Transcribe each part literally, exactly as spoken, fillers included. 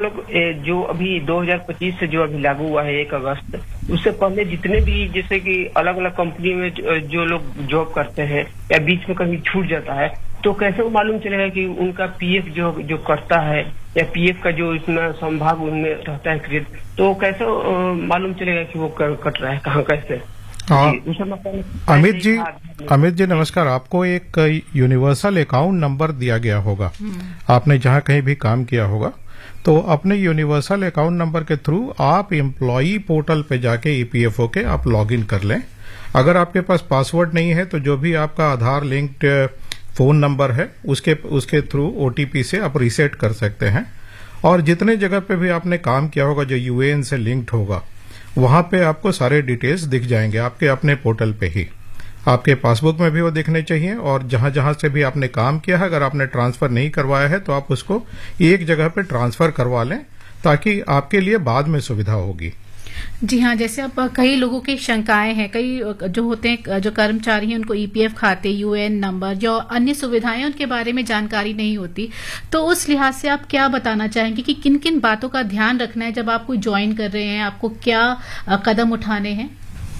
लोग ए, जो अभी दो हज़ार पच्चीस से जो अभी लागू हुआ है एक अगस्त, उससे पहले जितने भी जैसे कि अलग अलग कंपनी में जो लोग जॉब करते हैं या बीच में कहीं छूट जाता है, तो कैसे वो मालूम चलेगा कि उनका पीएफ जो जो कटता है या पीएफ का जो इतना संभाग उनमें रहता है क्रेडिट, तो कैसे मालूम चलेगा कि वो कट रहा है कहाँ कैसे? हाँ, अमित जी अमित जी नमस्कार। आपको एक यूनिवर्सल अकाउंट नंबर दिया गया होगा, आपने जहां कहीं भी काम किया होगा, तो अपने यूनिवर्सल अकाउंट नंबर के थ्रू आप एम्प्लॉई पोर्टल पे जाके ईपीएफओ के आप लॉगिन कर लें। अगर आपके पास पासवर्ड नहीं है तो जो भी आपका आधार लिंक्ड फोन नंबर है उसके उसके थ्रू ओटीपी से आप रीसेट कर सकते हैं। और जितने जगह पे भी आपने काम किया होगा जो यूएएन से लिंक्ड होगा, वहां पे आपको सारे डिटेल्स दिख जाएंगे आपके अपने पोर्टल पे ही। आपके पासबुक में भी वो दिखने चाहिए, और जहां जहां से भी आपने काम किया है, अगर आपने ट्रांसफर नहीं करवाया है तो आप उसको एक जगह पे ट्रांसफर करवा लें, ताकि आपके लिए बाद में सुविधा होगी। जी हाँ, जैसे अब कई लोगों की शंकाएं हैं, कई जो होते हैं जो कर्मचारी हैं उनको ईपीएफ खाते, यूएएन नंबर, जो अन्य सुविधाएं उनके बारे में जानकारी नहीं होती, तो उस लिहाज से आप क्या बताना चाहेंगे कि किन किन बातों का ध्यान रखना है जब आप कोई ज्वाइन कर रहे हैं, आपको क्या कदम उठाने हैं?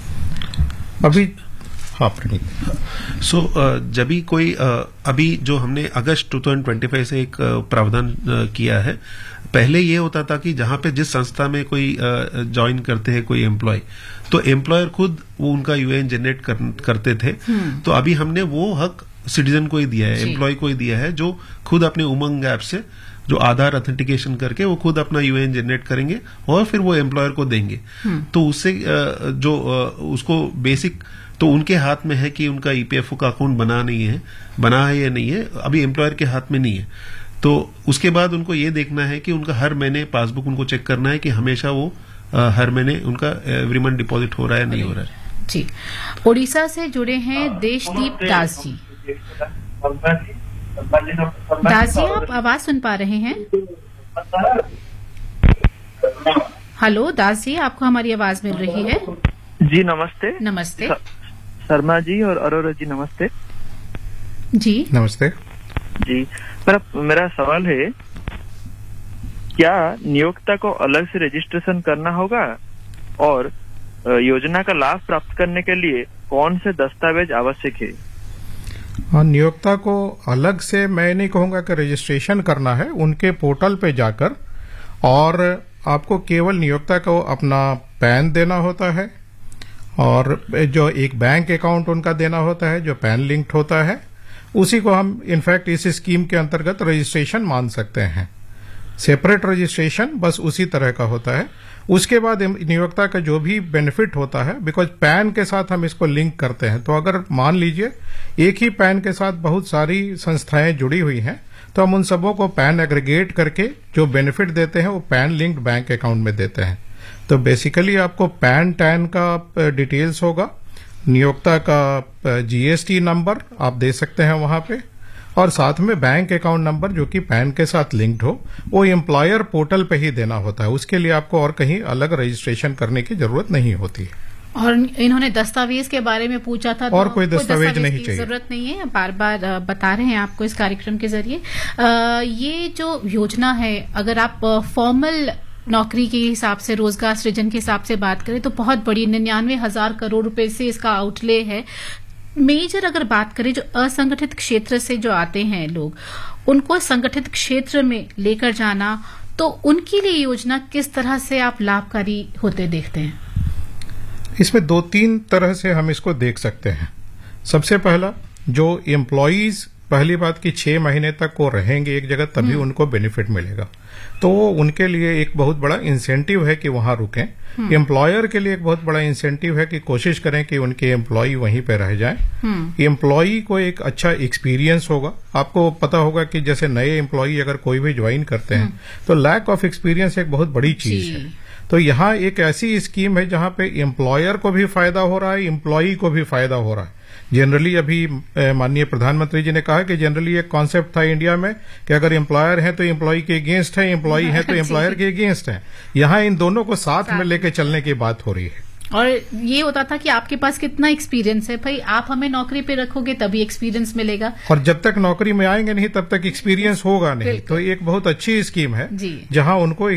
अभी हाँ सो जब भी कोई uh, अभी जो हमने अगस्त दो हज़ार पच्चीस से एक uh, प्रावधान uh, किया है, पहले ये होता था कि जहां पे जिस संस्था में कोई ज्वाइन uh, करते हैं कोई एम्प्लॉय, तो एम्प्लॉयर खुद वो उनका यूएएन जनरेट कर, करते थे। तो अभी हमने वो हक सिटीजन को ही दिया है, एम्प्लॉय को ही दिया है, जो खुद अपने उमंग ऐप से जो आधार ऑथेंटिकेशन करके वो खुद अपना यूएएन जनरेट करेंगे और फिर वो एम्प्लॉयर को देंगे। तो उससे uh, जो uh, उसको बेसिक तो उनके हाथ में है कि उनका ईपीएफओ का अकाउंट बना नहीं है, बना है या नहीं है, अभी एम्प्लॉयर के हाथ में नहीं है। तो उसके बाद उनको ये देखना है कि उनका हर महीने पासबुक उनको चेक करना है कि हमेशा वो आ, हर महीने उनका एवरी मंथ डिपॉजिट हो रहा है नहीं हो रहा है। जी, उड़ीसा से जुड़े हैं देशदीप दास जी। दास जी, आप आवाज सुन पा रहे हैं? हेलो दास जी, आपको हमारी आवाज मिल रही है? जी नमस्ते। नमस्ते शर्मा जी और अरोरा जी नमस्ते। जी नमस्ते जी। मेरा मेरा सवाल है, क्या नियोक्ता को अलग से रजिस्ट्रेशन करना होगा, और योजना का लाभ प्राप्त करने के लिए कौन से दस्तावेज आवश्यक है? हाँ, नियोक्ता को अलग से मैं नहीं कहूंगा कि रजिस्ट्रेशन करना है, उनके पोर्टल पे जाकर, और आपको केवल नियोक्ता को अपना पैन देना होता है, और जो एक बैंक अकाउंट उनका देना होता है जो पैन लिंक्ड होता है, उसी को हम इनफैक्ट इस स्कीम के अंतर्गत रजिस्ट्रेशन मान सकते हैं। सेपरेट रजिस्ट्रेशन बस उसी तरह का होता है। उसके बाद नियोक्ता का जो भी बेनिफिट होता है, बिकॉज पैन के साथ हम इसको लिंक करते हैं, तो अगर मान लीजिए एक ही पैन के साथ बहुत सारी संस्थाएं जुड़ी हुई हैं, तो हम उन सबों को पैन एग्रीगेट करके जो बेनिफिट देते हैं वो पैन लिंक्ड बैंक अकाउंट में देते हैं। तो बेसिकली आपको पैन टैन का डिटेल्स होगा, नियोक्ता का जीएसटी नंबर आप दे सकते हैं वहां पे, और साथ में बैंक अकाउंट नंबर जो कि पैन के साथ लिंक्ड हो, वो एम्प्लॉयर पोर्टल पे ही देना होता है। उसके लिए आपको और कहीं अलग रजिस्ट्रेशन करने की जरूरत नहीं होती है। और इन्होंने दस्तावेज के बारे में पूछा था, और तो कोई दस्तावेज नहीं चाहिए, जरूरत नहीं है, बार बार बता रहे हैं आपको इस कार्यक्रम के जरिए। ये जो योजना है, अगर आप फॉर्मल नौकरी के हिसाब से, रोजगार सृजन के हिसाब से बात करें तो बहुत बड़ी, निन्यानवे हजार करोड़ रुपए से इसका आउटले है। मेजर अगर बात करें, जो असंगठित क्षेत्र से जो आते हैं लोग, उनको संगठित क्षेत्र में लेकर जाना, तो उनके लिए योजना किस तरह से आप लाभकारी होते देखते हैं? इसमें दो तीन तरह से हम इसको देख सकते हैं। सबसे पहला, जो एम्प्लॉयज पहली बात की छह महीने तक वो रहेंगे एक जगह, तभी उनको बेनिफिट मिलेगा, तो वो उनके लिए एक बहुत बड़ा इंसेंटिव है कि वहां रुकें। एम्प्लॉयर के लिए एक बहुत बड़ा इंसेंटिव है कि कोशिश करें कि उनके एम्प्लॉय वहीं पे रह जाएं। एम्प्लॉय को एक अच्छा एक्सपीरियंस होगा। आपको पता होगा कि जैसे नए एम्प्लॉय अगर कोई भी ज्वाइन करते हैं तो लैक ऑफ एक्सपीरियंस एक बहुत बड़ी चीज है। तो यहाँ एक ऐसी स्कीम है जहां पे एम्प्लॉयर को भी फायदा हो रहा है, एम्प्लॉय को भी फायदा हो रहा है। जनरली अभी माननीय प्रधानमंत्री जी ने कहा कि जनरली एक कॉन्सेप्ट था इंडिया में कि अगर एम्प्लॉयर है तो एम्प्लॉय के अगेंस्ट है, एम्प्लॉय है तो एम्प्लॉयर के अगेंस्ट है। यहाँ इन दोनों को साथ में लेके चलने की बात हो रही है। और ये होता था कि आपके पास कितना एक्सपीरियंस है, भाई आप हमें नौकरी पे रखोगे तभी एक्सपीरियंस मिलेगा, और जब तक नौकरी में आएंगे नहीं तब तक एक्सपीरियंस होगा नहीं। तो एक बहुत अच्छी स्कीम है जहां उनको